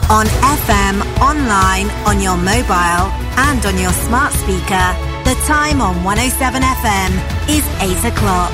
On FM, online, on your mobile and on your smart speaker. The time on 107 FM is 8 o'clock.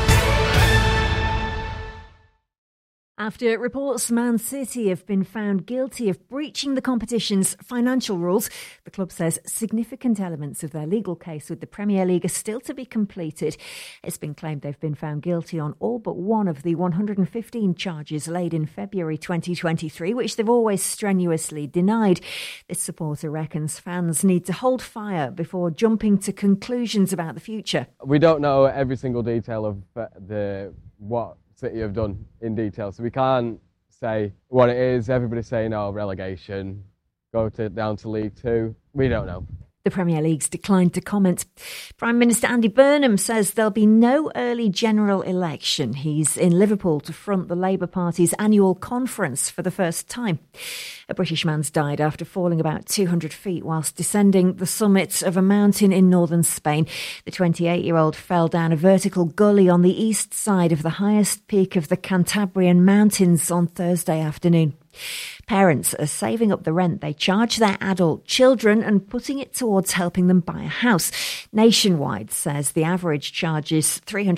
After reports Man City have been found guilty of breaching the competition's financial rules, the club says significant elements of their legal case with the Premier League are still to be completed. It's been claimed they've been found guilty on all but one of the 115 charges laid in February 2023, which they've always strenuously denied. This supporter reckons fans need to hold fire before jumping to conclusions about the future. We don't know every single detail of what City have done in detail, so we can't say what it is. Everybody's saying, relegation, down to League Two. We don't know. The Premier League's declined to comment. Prime Minister Andy Burnham says there'll be no early general election. He's in Liverpool to front the Labour Party's annual conference for the first time. A British man's died after falling about 200 feet whilst descending the summit of a mountain in northern Spain. The 28-year-old fell down a vertical gully on the east side of the highest peak of the Cantabrian Mountains on Thursday afternoon. Parents are saving up the rent they charge their adult children and putting it towards helping them buy a house. Nationwide says the average charge is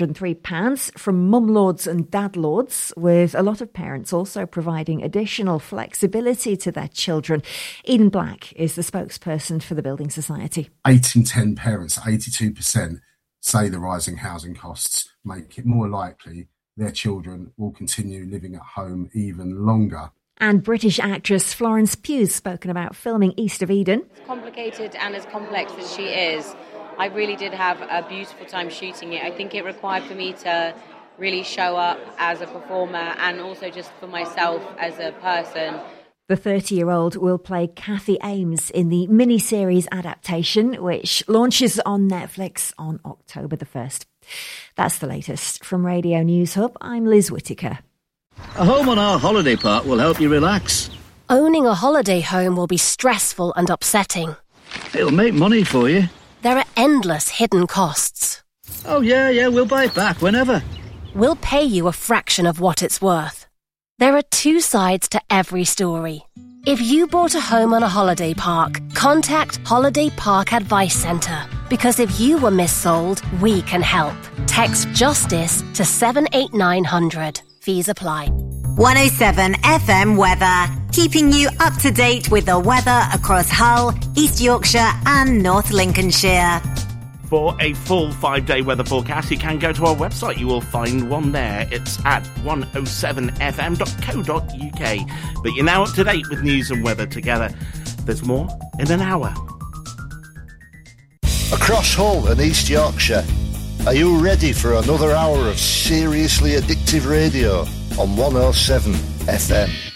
£303 from mumlords and dadlords, with a lot of parents also providing additional flexibility to their children. Eden Black is the spokesperson for the Building Society. 8 in 10 parents, 82%, say the rising housing costs make it more likely their children will continue living at home even longer. And British actress Florence Pugh's spoken about filming East of Eden. As complicated and as complex as she is, I really did have a beautiful time shooting it. I think it required for me to really show up as a performer and also just for myself as a person. The 30-year-old will play Kathy Ames in the miniseries adaptation, which launches on Netflix on October the 1st. That's the latest. From Radio News Hub, I'm Liz Whittaker. A home on our holiday park will help you relax. Owning a holiday home will be stressful and upsetting. It'll make money for you. There are endless hidden costs. Oh, yeah, we'll buy it back whenever. We'll pay you a fraction of what it's worth. There are two sides to every story. If you bought a home on a holiday park, contact Holiday Park Advice Centre. Because if you were missold, we can help. Text JUSTICE to 78900. Fees apply. 107 FM weather, keeping you up to date with the weather across Hull, East Yorkshire and North Lincolnshire. For a full 5-day weather forecast, you can go to our website. You will find one there. It's at 107fm.co.uk. But you're now up to date with news and weather together. There's more in an hour. Across Hull and East Yorkshire, are you ready for another hour of seriously addictive radio on 107 FM?